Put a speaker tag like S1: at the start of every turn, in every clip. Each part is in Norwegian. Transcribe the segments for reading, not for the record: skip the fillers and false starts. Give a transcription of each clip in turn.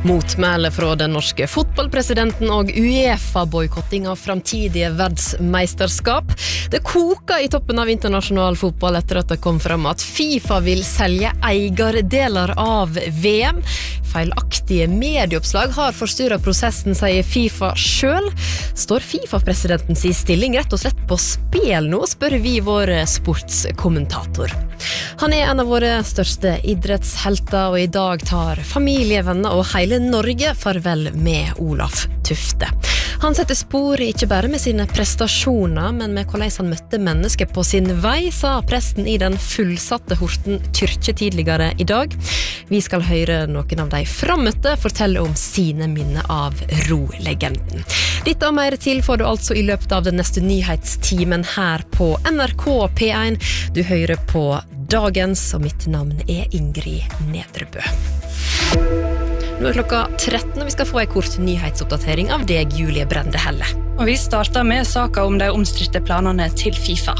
S1: Motmæle fra den norske fotballpresidenten og UEFA-boykotting av framtidige verdsmeisterskap. Det koker i toppen av internasjonal fotball etter at det kom frem at FIFA vil selge eigardeler av VM. Feilaktige medieoppslag har forstyrret prosessen, sier FIFA selv. Står FIFA-presidentens stilling rett og slett på spil nå, spør vi vår sportskommentator. Han en av våre største idrettshelter, og i dag tar familie, venner og hele Norge farvel med Olaf Tufte. Han setter spor ikke bare med sine prestasjoner, men med hvordan han møtte mennesker på sin vei, sa presten i den fullsatte Horten kyrkje tidligere i dag. Vi skal høre noen av de frammøtte fortelle om sine minner av rolegenden. Dette og mer til får du altså i løpet av den neste nyhetstimen her på NRK P1. Du hører på Dagens, og mitt navn Ingrid Nedrebø. Nå klokka 13, og vi skal få en kort nyhetsoppdatering av deg, Julie Brende Helle.
S2: Og vi starter med saken om de omstridte planene til FIFA.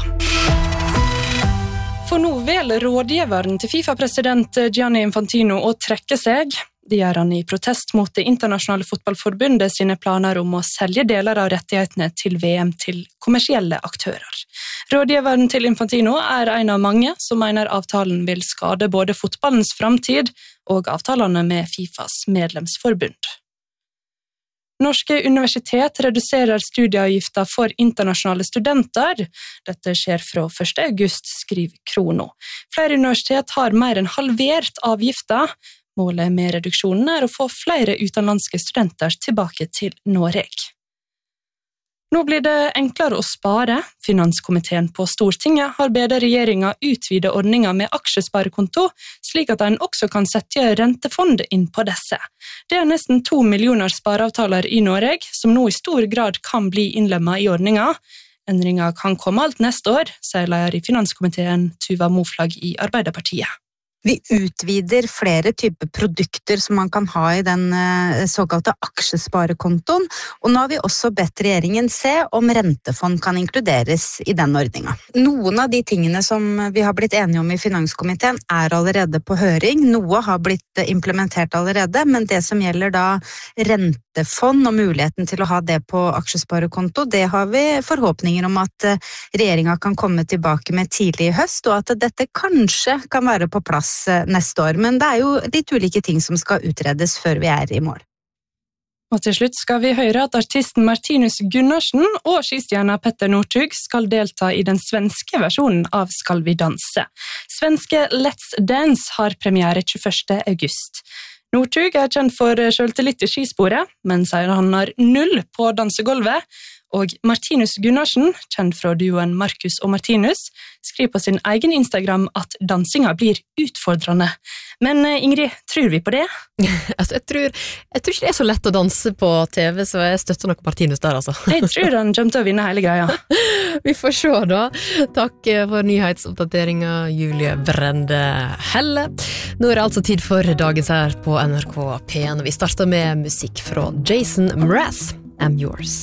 S2: For nå vil rådgiveren til FIFA-president Gianni Infantino å trekke seg. Det gjør han i protest mot det internasjonale fotballforbundet sine planer om å selge deler av rettighetene til VM til kommersielle aktører. Rådgiveren til Infantino en av mange som mener avtalen vil skade både fotballens framtid og avtalene med FIFAs medlemsforbund. Norske universitet reduserer studieavgifter for internasjonale studenter. Dette skjer fra 1. august, skriver Krono. Flere universitet har mer enn halvert avgifter. Målet med reduksjonen å få flere utenlandske studenter tilbake til Norge. Nå blir det enklere å spare. Finanskomiteen på Stortinget har bedt regjeringen utvide ordningen med aksjesparekonto, slik at en også kan sette rentefond inn på disse. Det nesten 2 millioner spareavtaler i Norge, som nå i stor grad kan bli innlemmet i ordningen. Endringen kan komme alt neste år, sier leder i finanskomiteen Tuva Moflag i Arbeiderpartiet.
S3: Vi utvider flere typer produkter som man kan ha i den såkalte aksjesparekontoen, og nå har vi også bedt regjeringen se om rentefond kan inkluderes i den ordningen. Noen av de tingene som vi har blitt enige om i finanskomiteen allerede på høring, noe har blitt implementert allerede, men det som gjelder da rentefond og muligheten til å ha det på aksjesparekonto, det har vi forhåpninger om at regjeringen kan komme tilbake med tidlig i høst, og at dette kanskje kan være på plass neste år, men det jo litt ulike ting som skal utredes før vi i mål.
S2: Og til slutt skal vi høre at artisten Martinus Gunnarsen og skistjerna Petter Northug skal delta i den svenske versjonen av Skal vi danse. Svenske Let's Dance har premiere 21. august. Northug kjent for selvtillit i skisporet, men sier han har 0 på dansegolvet, og Martinus Gunnarsen, kjent fra duoen Marcus og Martinus, skriver på sin egen Instagram at dansinga blir utfordrende. Men Ingrid, tror vi på det?
S1: Altså, jeg tror ikke det så lett å danse på TV, så jeg støtter nok Martinus der, altså.
S2: Jeg tror han kommer til å vinne hele greia.
S1: Vi får se da. Takk for nyhetsoppdateringen, Julie Brende Helle. Nå det altså tid for dagens her på NRK P1, og vi starter med musikk fra Jason Mraz, I'm Yours.